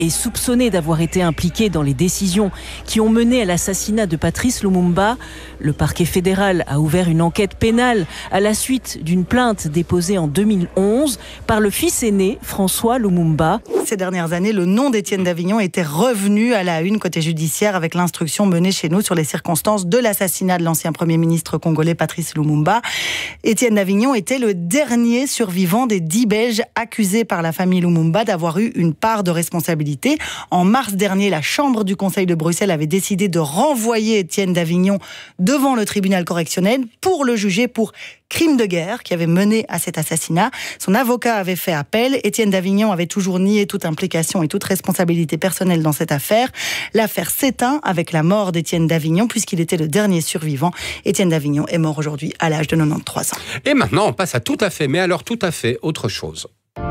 est soupçonné d'avoir été impliqué dans les décisions qui ont mené à l'assassinat de Patrice Lumumba. Le parquet fédéral a ouvert une enquête pénale à la suite d'une plainte déposée en 2011 par le fils aîné, François Lumumba. Ces dernières années, le nom d'Étienne Davignon était revenu à la une côté judiciaire avec l'instruction menée chez nous sur les circonstances de l'assassinat de l'ancien Premier ministre congolais Patrice Lumumba. Étienne Davignon était le dernier survivant des 10 Belges accusés par la famille Lumumba d'avoir eu une part de responsabilité. En mars dernier, la Chambre du Conseil de Bruxelles avait décidé de renvoyer Étienne Davignon devant le tribunal correctionnel pour le juger pour crime de guerre qui avait mené à cet assassinat. Son avocat avait fait appel. Étienne Davignon avait toujours nié toute implication et toute responsabilité personnelle dans cette affaire. L'affaire s'éteint avec la mort d'Étienne Davignon puisqu'il était le dernier survivant. Étienne Davignon est mort aujourd'hui à l'âge de 93 ans. Et maintenant, on passe à tout à fait, mais alors tout à fait autre chose.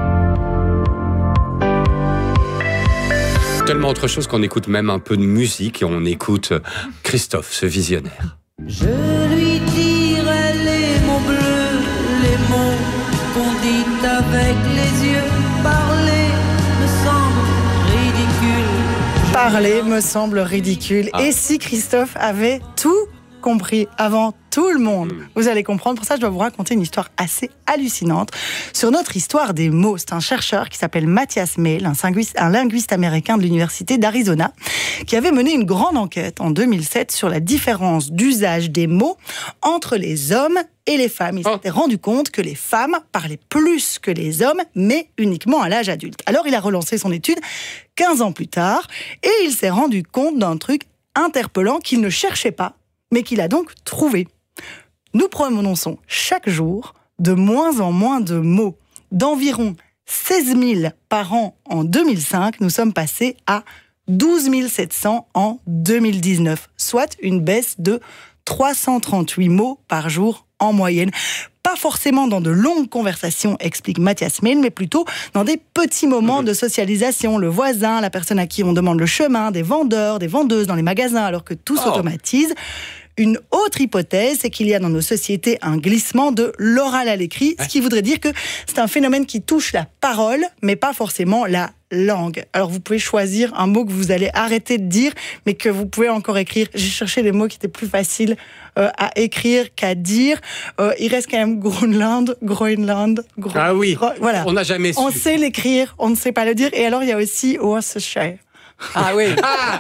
Tellement autre chose qu'on écoute même un peu de musique et on écoute Christophe, ce visionnaire. Je lui dirai les mots bleus, les mots qu'on dit avec les yeux. Parler me semble ridicule. Parler me semble ridicule. Et si Christophe avait tout compris avant tout le monde. Vous allez comprendre. Pour ça, je dois vous raconter une histoire assez hallucinante sur notre histoire des mots. C'est un chercheur qui s'appelle Matthias Mehl, un linguiste américain de l'université d'Arizona, qui avait mené une grande enquête en 2007 sur la différence d'usage des mots entre les hommes et les femmes. Il s'était rendu compte que les femmes parlaient plus que les hommes, mais uniquement à l'âge adulte. Alors, il a relancé son étude 15 ans plus tard et il s'est rendu compte d'un truc interpellant qu'il ne cherchait pas, mais qu'il a donc trouvé. Nous prononçons chaque jour de moins en moins de mots. D'environ 16 000 par an en 2005, nous sommes passés à 12 700 en 2019, soit une baisse de 338 mots par jour en moyenne. Pas forcément dans de longues conversations, explique Matthias Mehl, mais plutôt dans des petits moments de socialisation. Le voisin, la personne à qui on demande le chemin, des vendeurs, des vendeuses dans les magasins, alors que tout s'automatise. Une autre hypothèse, c'est qu'il y a dans nos sociétés un glissement de l'oral à l'écrit, ce qui voudrait dire que c'est un phénomène qui touche la parole, mais pas forcément la langue. Alors vous pouvez choisir un mot que vous allez arrêter de dire, mais que vous pouvez encore écrire. J'ai cherché des mots qui étaient plus faciles à écrire qu'à dire. Il reste quand même Groenland. Ah oui, voilà. On n'a jamais su. On sait l'écrire, on ne sait pas le dire. Et alors il y a aussi Worcestershire. Ah oui.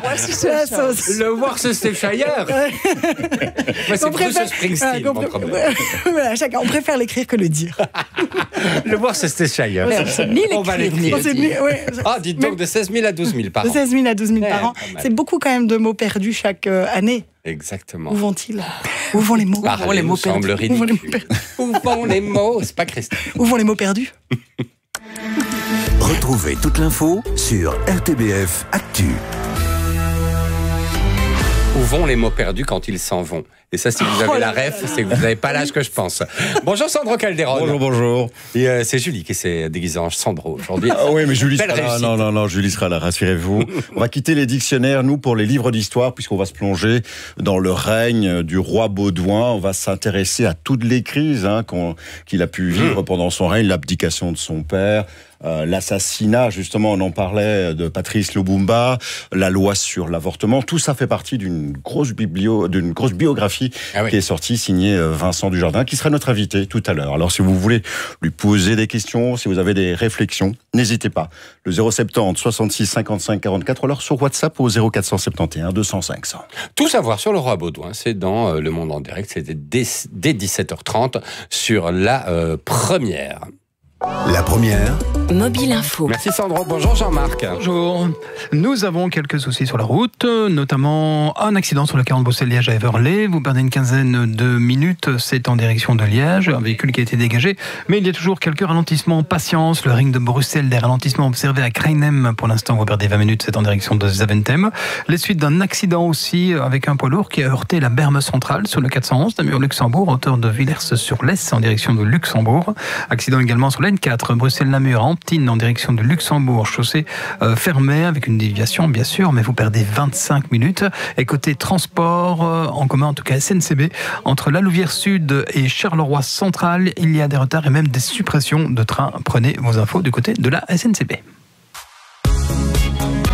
Le Worcestershire. Moi, c'est Bruce Springsteen, mon problème. Voilà, chacun, on préfère l'écrire que le dire. Le Worcestershire. On va l'écrire. Dites donc de 16 000 à 12 000 par an. De 16 000 à 12 000 par an. C'est beaucoup quand même de mots perdus chaque année. Exactement. Où vont-ils ? Où vont les mots ? Où vont les mots perdus ? Où vont les mots ? C'est pas Christophe. Où vont les mots perdus ? Retrouvez toute l'info sur RTBF Actu. Où vont les mots perdus quand ils s'en vont ? Et ça, si vous avez la ref, c'est que vous n'avez pas l'âge que je pense. Bonjour Sandro Calderon. Bonjour. Et c'est Julie qui s'est déguisée en Sandro aujourd'hui. Ah oui, mais Julie sera là. Non, Julie sera là, rassurez-vous. On va quitter les dictionnaires, nous, pour les livres d'histoire, puisqu'on va se plonger dans le règne du roi Baudouin. On va s'intéresser à toutes les crises qu'il a pu vivre pendant son règne, l'abdication de son père, l'assassinat, justement, on en parlait, de Patrice Lumumba, la loi sur l'avortement. Tout ça fait partie d'une grosse biographie qui est sortie, signée Vincent Dujardin, qui sera notre invité tout à l'heure. Alors, si vous voulez lui poser des questions, si vous avez des réflexions, n'hésitez pas. Le 070 66 55 44, alors sur WhatsApp au 0471 200 500. Tout savoir sur le roi Baudouin, c'est dans Le Monde en direct, c'est dès 17h30 sur la première. La première. Mobile Info. Merci Sandro. Bonjour Jean-Marc. Bonjour. Nous avons quelques soucis sur la route, notamment un accident sur le 40 Bruxelles-Liège à Everley. Vous perdez une quinzaine de minutes, c'est en direction de Liège. Un véhicule qui a été dégagé, mais il y a toujours quelques ralentissements. Patience, le ring de Bruxelles, des ralentissements observés à Kreinem. Pour l'instant, vous perdez 20 minutes, c'est en direction de Zaventem. Les suites d'un accident aussi avec un poids lourd qui a heurté la berme centrale sur le 411 Namur-Luxembourg, hauteur de Villers-sur-Lesse en direction de Luxembourg. Accident également sur la N4, Bruxelles-Namur, Antine en direction de Luxembourg, chaussée fermée avec une déviation bien sûr, mais vous perdez 25 minutes. Et côté transport en commun, en tout cas SNCB, entre la Louvière Sud et Charleroi Central, il y a des retards et même des suppressions de trains. Prenez vos infos du côté de la SNCB.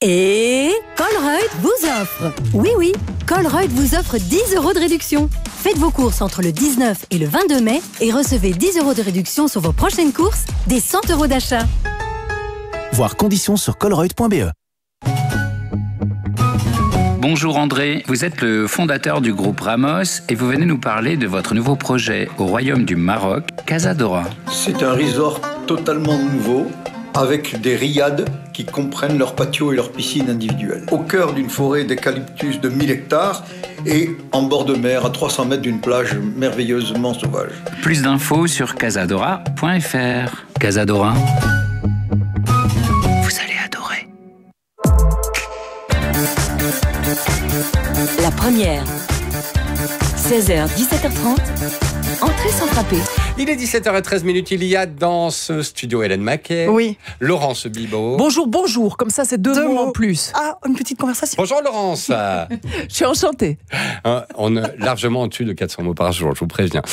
Et Colruyt vous offre. Oui, Colruyt vous offre 10 € de réduction. Faites vos courses entre le 19 et le 22 mai et recevez 10 € de réduction sur vos prochaines courses, des 100 € d'achat. Voir conditions sur colruyt.be. Bonjour André, vous êtes le fondateur du groupe Ramos et vous venez nous parler de votre nouveau projet au Royaume du Maroc, Casadora. C'est un resort totalement nouveau, avec des riades qui comprennent leur patio et leur piscine individuelle. Au cœur d'une forêt d'eucalyptus de 1000 hectares et en bord de mer, à 300 mètres d'une plage merveilleusement sauvage. Plus d'infos sur casadora.fr. Casadora, vous allez adorer. La première. 16h, 17h30. Entrée sans frapper. Il est 17h13, il y a dans ce studio Hélène Maquet, Oui. Laurence Bibot. Bonjour, comme ça c'est deux mots en plus. Ah, une petite conversation. Bonjour Laurence. Je suis enchantée. On est largement au-dessus de 400 mots par jour, je vous préviens.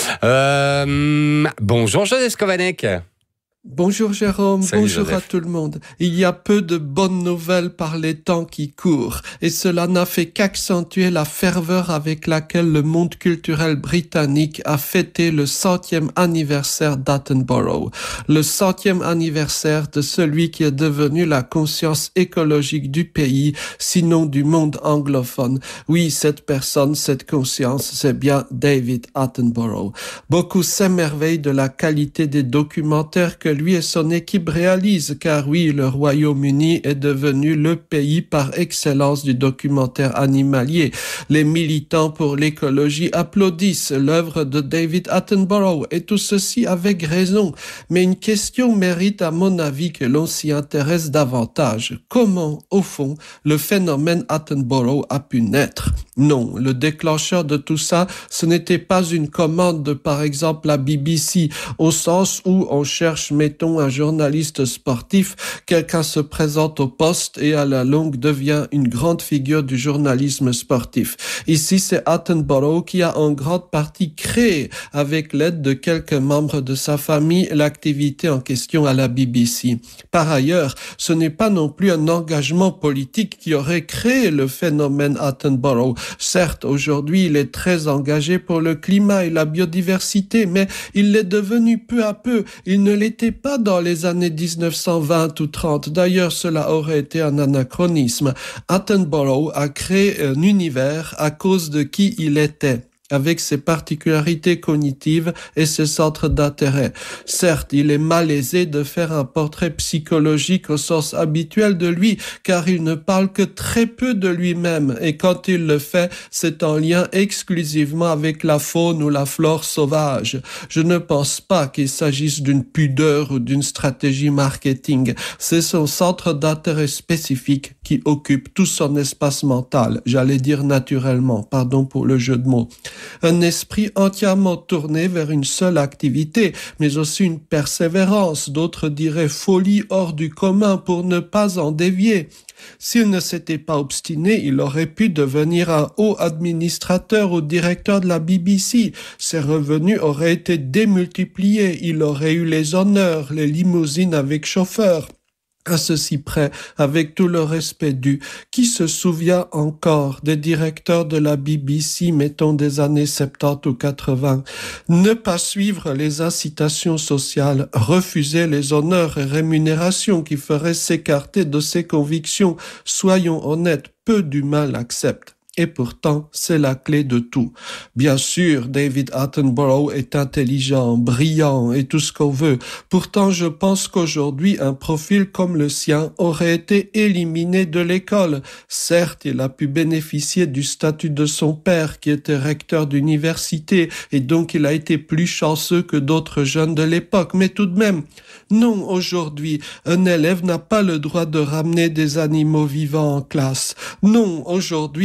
Bonjour Joseph Skovanec. Bonjour Jérôme, Salut bonjour Joseph. à tout le monde. Il y a peu de bonnes nouvelles par les temps qui courent, et cela n'a fait qu'accentuer la ferveur avec laquelle le monde culturel britannique a fêté le 100e anniversaire d'Attenborough. Le 100e anniversaire de celui qui est devenu la conscience écologique du pays, sinon du monde anglophone. Oui, cette personne, cette conscience, c'est bien David Attenborough. Beaucoup s'émerveillent de la qualité des documentaires que lui et son équipe réalisent, car oui, le Royaume-Uni est devenu le pays par excellence du documentaire animalier. Les militants pour l'écologie applaudissent l'œuvre de David Attenborough, et tout ceci avec raison. Mais une question mérite à mon avis que l'on s'y intéresse davantage. Comment, au fond, le phénomène Attenborough a pu naître? Non, le déclencheur de tout ça, ce n'était pas une commande de, par exemple, la BBC, au sens où on cherche, mettons, un journaliste sportif, quelqu'un se présente au poste et à la longue devient une grande figure du journalisme sportif. Ici, c'est Attenborough qui a en grande partie créé, avec l'aide de quelques membres de sa famille, l'activité en question à la BBC. Par ailleurs, ce n'est pas non plus un engagement politique qui aurait créé le phénomène Attenborough. Certes, aujourd'hui, il est très engagé pour le climat et la biodiversité, mais il l'est devenu peu à peu. Il ne l'était pas dans les années 1920 ou 30. D'ailleurs, cela aurait été un anachronisme. Attenborough a créé un univers à cause de qui il était, avec ses particularités cognitives et ses centres d'intérêt. Certes, il est malaisé de faire un portrait psychologique au sens habituel de lui, car il ne parle que très peu de lui-même, et quand il le fait, c'est en lien exclusivement avec la faune ou la flore sauvage. Je ne pense pas qu'il s'agisse d'une pudeur ou d'une stratégie marketing. C'est son centre d'intérêt spécifique qui occupe tout son espace mental, j'allais dire naturellement, pardon pour le jeu de mots. Un esprit entièrement tourné vers une seule activité, mais aussi une persévérance, d'autres diraient folie hors du commun pour ne pas en dévier. S'il ne s'était pas obstiné, il aurait pu devenir un haut administrateur ou directeur de la BBC. Ses revenus auraient été démultipliés, il aurait eu les honneurs, les limousines avec chauffeur. À ceci près, avec tout le respect dû, qui se souvient encore des directeurs de la BBC, mettons des années 70 ou 80, ne pas suivre les incitations sociales, refuser les honneurs et rémunérations qui feraient s'écarter de ses convictions, soyons honnêtes, peu d'humains l'acceptent. Et pourtant, c'est la clé de tout. Bien sûr, David Attenborough est intelligent, brillant et tout ce qu'on veut. Pourtant, je pense qu'aujourd'hui, un profil comme le sien aurait été éliminé de l'école. Certes, il a pu bénéficier du statut de son père, qui était recteur d'université, et donc il a été plus chanceux que d'autres jeunes de l'époque. Mais tout de même, non, aujourd'hui, un élève n'a pas le droit de ramener des animaux vivants en classe. Non, aujourd'hui, il est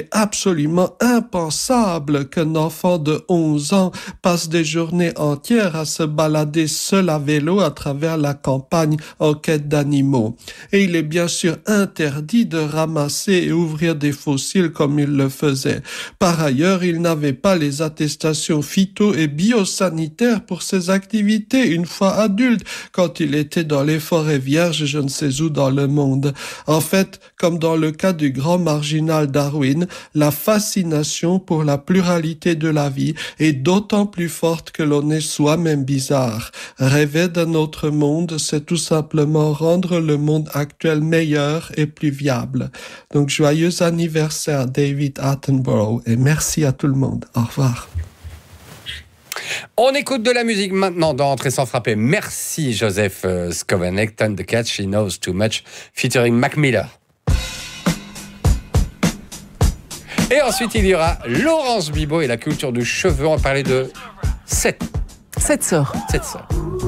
absolument impensable qu'un enfant de 11 ans passe des journées entières à se balader seul à vélo à travers la campagne en quête d'animaux. Et il est bien sûr interdit de ramasser et ouvrir des fossiles comme il le faisait. Par ailleurs, il n'avait pas les attestations phyto- et biosanitaires pour ses activités une fois adulte, quand il était dans les forêts vierges je ne sais où dans le monde. En fait, comme dans le cas du grand marginal Darwin, la fascination pour la pluralité de la vie est d'autant plus forte que l'on est soi-même bizarre. Rêver d'un autre monde, c'est tout simplement rendre le monde actuel meilleur et plus viable. Donc, joyeux anniversaire David Attenborough et merci à tout le monde. Au revoir. On écoute de la musique maintenant dans Entrer sans frapper. Merci Joseph Skovanek, Thundercat, She Knows Too Much, featuring Mac Miller. Et ensuite, il y aura Laurence Bibot et la culture du cheveu. On va parler de 7 sœurs.